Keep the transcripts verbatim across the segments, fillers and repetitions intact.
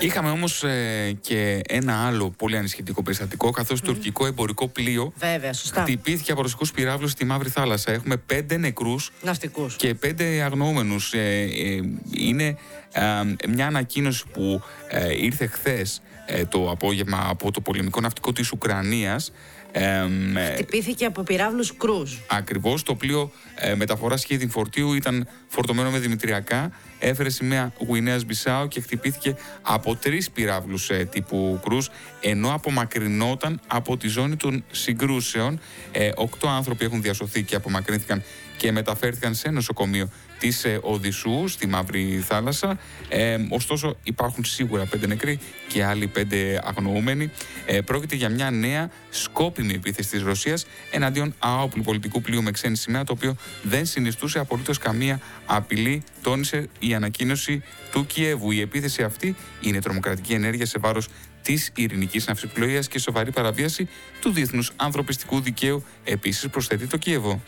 Είχαμε όμως ε, και ένα άλλο πολύ ανησυχητικό περιστατικό, καθώς το mm. τουρκικό εμπορικό πλοίο Βέβαια, σωστά. χτυπήθηκε από ρωσικούς πυράβλους στη Μαύρη Θάλασσα. Έχουμε πέντε νεκρούς ναυτικούς και πέντε αγνοούμενους. Ε, ε, είναι ε, μια ανακοίνωση που ε, ήρθε χθες ε, το απόγευμα από το πολεμικό ναυτικό της Ουκρανίας. Ε, Χτυπήθηκε από πυράβλους κρούζ. Ακριβώς. Το πλοίο ε, μεταφοράς σχέδιν φορτίου ήταν φορτωμένο με δημητριακά, έφερε σημαία Γουινέας Μπισάου και χτυπήθηκε από τρεις πυράβλους ε, τύπου κρούζ, ενώ απομακρυνόταν από τη ζώνη των συγκρούσεων. Ε, οκτώ άνθρωποι έχουν διασωθεί και απομακρύνθηκαν και μεταφέρθηκαν σε νοσοκομείο της ε, Οδυσσού στη Μαύρη Θάλασσα. Ε, ωστόσο υπάρχουν σίγουρα πέντε νεκροί και άλλοι πέντε αγνοούμενοι. Ε, πρόκειται για μια νέα σκόπιμη επίθεση της Ρωσίας εναντίον άοπλου πολιτικού πλοίου με ξένη σημαία, το οποίο δεν συνιστούσε απολύτως καμία απειλή, τόνισε η ανακοίνωση του Κιέβου. Η επίθεση αυτή είναι τρομοκρατική ενέργεια σε βάρος της ειρηνικής ναυσιπλοείας και σοβαρή παραβίαση του διεθνούς ανθρωπιστικού δικαίου, επίσης προσθέτει το Κίεβο.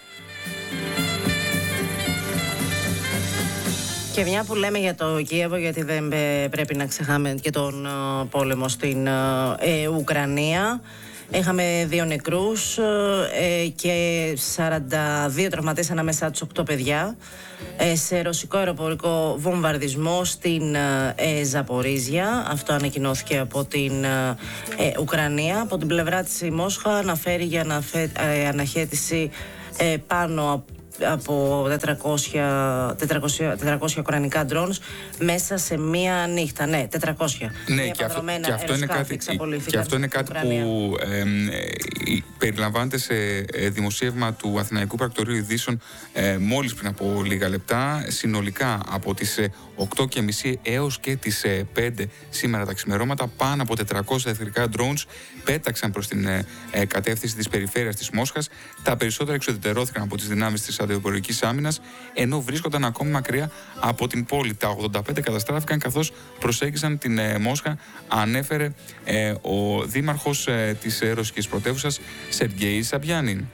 Και μια που λέμε για το Κίεβο, γιατί δεν πρέπει να ξεχάμε και τον uh, πόλεμο στην uh, ε, Ουκρανία. Είχαμε δύο νεκρούς ε, και σαράντα δύο τραυματίες ανάμεσά τους οκτώ παιδιά ε, σε ρωσικό αεροπορικό βομβαρδισμό στην ε, Ζαπορίζια. Αυτό ανακοινώθηκε από την ε, Ουκρανία. Από την πλευρά της η Μόσχα αναφέρει για αναφέ, ε, αναχέτηση ε, πάνω από από τετρακόσια, τετρακόσια, τετρακόσια ουκρανικά drones μέσα σε μία νύχτα. Ναι, τετρακόσια. Ναι, και αυτό, και αυτό είναι κάτι, και αυτό είναι κάτι που ε, ε, περιλαμβάνεται σε ε, δημοσίευμα του Αθηναϊκού Πρακτορείου Ειδήσεων ε, μόλις πριν από λίγα λεπτά. Συνολικά από τις ε, οκτώ και μισή έως και τις ε, πέντε σήμερα τα ξημερώματα, πάνω από τετρακόσια εχθρικά drones πέταξαν προς την ε, ε, κατεύθυνση της περιφέρειας της Μόσχας. Τα περισσότερα εξοδετερώθηκαν από τις δυνάμεις της αντιπορικής άμυνας, ενώ βρίσκονταν ακόμη μακριά από την πόλη. Τα ογδόντα πέντε καταστράφηκαν καθώς προσέγγισαν την ε, Μόσχα, ανέφερε ε, ο δήμαρχος ε, της ε, ρωσικής πρωτεύουσας Σεργέη Σαμπιάνιν.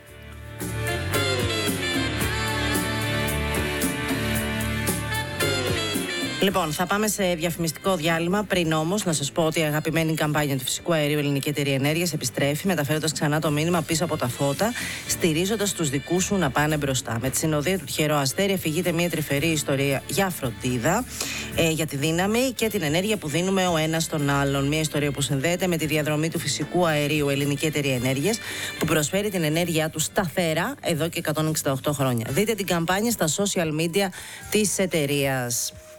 Λοιπόν, θα πάμε σε διαφημιστικό διάλειμμα. Πριν όμως, να σας πω ότι η αγαπημένη καμπάνια του φυσικού αερίου Ελληνική Εταιρεία Ενέργειας επιστρέφει, μεταφέροντας ξανά το μήνυμα πίσω από τα φώτα, στηρίζοντας τους δικούς σου να πάνε μπροστά. Με τη συνοδεία του τυχερό Αστέρι αφηγείται μια τρυφερή ιστορία για φροντίδα, ε, για τη δύναμη και την ενέργεια που δίνουμε ο ένας στον άλλον. Μια ιστορία που συνδέεται με τη διαδρομή του φυσικού αερίου Ελληνική Εταιρεία Ενέργειας, που προσφέρει την ενέργειά του σταθερά εδώ και εκατόν εξήντα οκτώ χρόνια. Δείτε την καμπάνια στα social media της εταιρείας.